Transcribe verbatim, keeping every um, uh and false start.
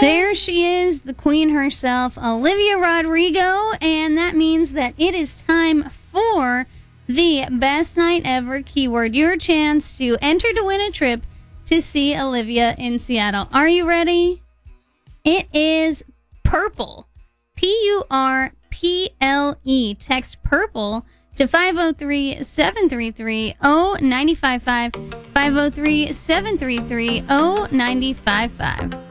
There she is, the queen herself, Olivia Rodrigo, and that means that it is time for the best night ever keyword. Your chance to enter to win a trip to see Olivia in Seattle. Are you ready? It is purple. P U R P L E. Text purple to five oh three, seven three three, oh nine five five. five oh three, seven three three, oh nine five five.